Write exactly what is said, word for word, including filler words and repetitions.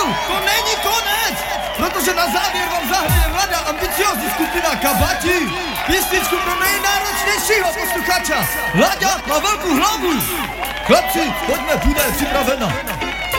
to není konec, protože na závěr vám zahraje mladá ambiciózní skupina Kabati. Písničku pro nejnáročnějšího posluchača. Láďa má velkou hlavu. Chlapci, pojďme, bude připravena.